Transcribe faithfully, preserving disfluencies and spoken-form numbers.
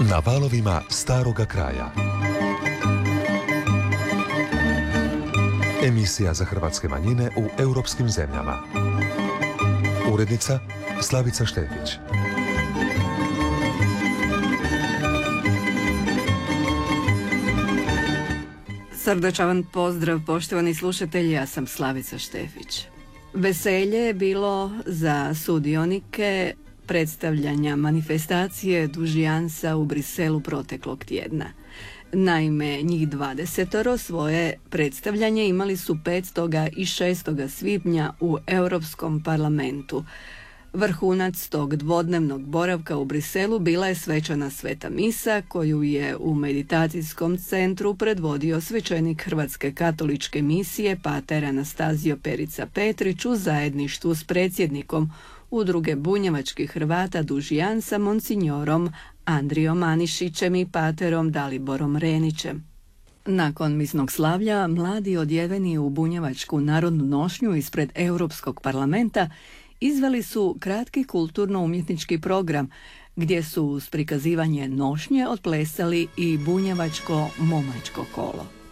Na valovima staroga kraja. Emisija za hrvatske manjine u europskim zemljama. Urednica Slavica Štefić. Srdačan pozdrav, poštovani slušatelji, ja sam Slavica Štefić. Veselje je bilo za sudionike predstavljanja manifestacije Dužiansa u Briselu proteklog tjedna. Naime, njih dvadesetoro svoje predstavljanje imali su petstoga i šestoga svibnja u Europskom parlamentu. Vrhunac tog dvodnevnog boravka u Briselu bila je svečana sveta misa koju je u meditacijskom centru predvodio svećenik Hrvatske katoličke misije pater Anastazio Perica Petrić u zajedništvu s predsjednikom Udruge bunjevačkih Hrvata Dužiansa monsignorom Andrijom Anišićem i paterom Daliborom Renićem. Nakon misnog slavlja, mladi odjeveni u bunjevačku narodnu nošnju ispred Europskog parlamenta izveli su kratki kulturno-umjetnički program gdje su uz prikazivanje nošnje otplesali i bunjevačko momačko kolo.